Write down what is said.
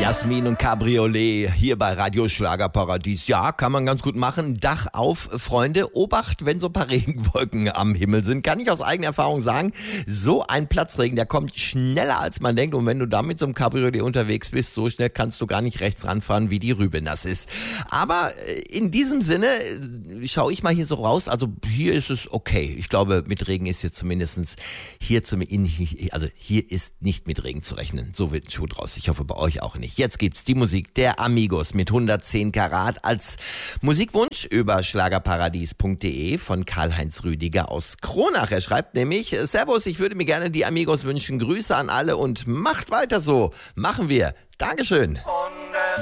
Jasmin und Cabriolet hier bei Radio Schlagerparadies. Ja, kann man ganz gut machen. Dach auf, Freunde. Obacht, wenn so ein paar Regenwolken am Himmel sind. Kann ich aus eigener Erfahrung sagen. So ein Platzregen, der kommt schneller als man denkt. Und wenn du da mit so einem Cabriolet unterwegs bist, so schnell kannst du gar nicht rechts ranfahren, wie die Rübe nass ist. Aber in diesem Sinne schaue ich mal hier so raus. Also hier ist es okay. Ich glaube, mit Regen ist jetzt zumindest hier ist nicht mit Regen zu rechnen. So wird ein Schuh draus. Ich hoffe bei euch auch nicht. Jetzt gibt's die Musik der Amigos mit 110 Karat als Musikwunsch über schlagerparadies.de von Karl-Heinz Rüdiger aus Kronach. Er schreibt nämlich: Servus, ich würde mir gerne die Amigos wünschen. Grüße an alle und macht weiter so. Machen wir. Dankeschön.